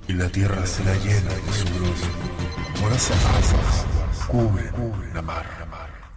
y la tierra se la llena de su brillo. Olas amadas cubren la mar.